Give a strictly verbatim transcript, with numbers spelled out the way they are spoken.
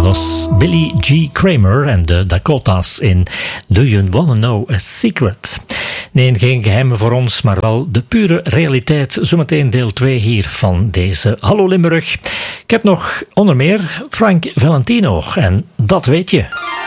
Dat was Billy G. Kramer en de Dakotas in Do You Wanna Know a Secret? Nee, geen geheimen voor ons, maar wel de pure realiteit. Zometeen deel twee hier van deze Hallo Limburg. Ik heb nog onder meer Frank Valentino en Dat Weet Je.